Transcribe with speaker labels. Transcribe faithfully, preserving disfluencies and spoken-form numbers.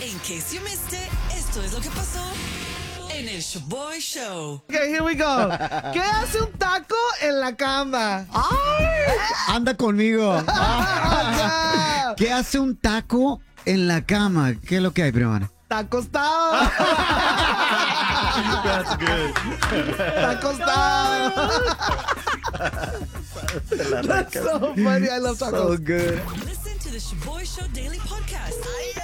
Speaker 1: In case you missed it, esto es lo que pasó en el Shaboy Show.
Speaker 2: Okay, here we go. ¿Qué hace un taco en la cama?
Speaker 3: ¡Ay! Anda conmigo. ¿Qué hace un taco en la cama? ¿Qué es lo que hay, primero?
Speaker 2: Está acostado.
Speaker 4: That's good.
Speaker 2: Está acostado. That's so funny. I love tacos.
Speaker 3: So good.
Speaker 1: Listen to the Shaboy Show Daily Podcast.